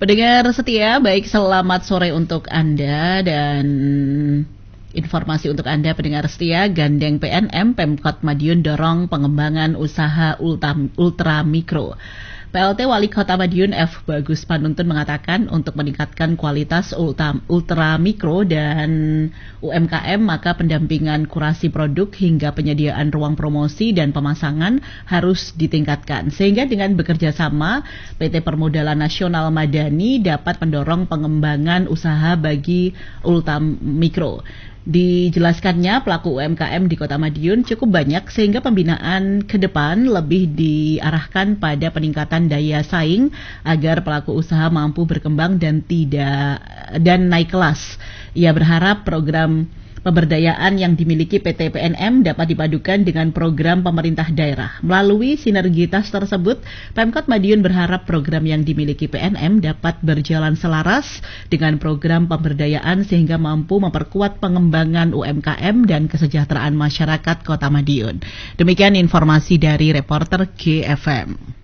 Pendengar setia, baik selamat sore untuk Anda dan informasi untuk Anda pendengar setia, gandeng PNM, Pemkot Madiun dorong pengembangan usaha ultra mikro. PLT Wali Kota Madiun F. Bagus Panuntun mengatakan untuk meningkatkan kualitas ultra mikro dan UMKM maka pendampingan kurasi produk hingga penyediaan ruang promosi dan pemasangan harus ditingkatkan. Sehingga dengan bekerja sama PT Permodalan Nasional Madani dapat mendorong pengembangan usaha bagi ultra mikro. Dijelaskannya pelaku UMKM di Kota Madiun cukup banyak sehingga pembinaan ke depan lebih diarahkan pada peningkatan daya saing agar pelaku usaha mampu berkembang dan naik kelas. Ia berharap program pemberdayaan yang dimiliki PT PNM dapat dipadukan dengan program pemerintah daerah. Melalui sinergitas tersebut, Pemkot Madiun berharap program yang dimiliki PNM dapat berjalan selaras dengan program pemberdayaan sehingga mampu memperkuat pengembangan UMKM dan kesejahteraan masyarakat Kota Madiun. Demikian informasi dari reporter GFM.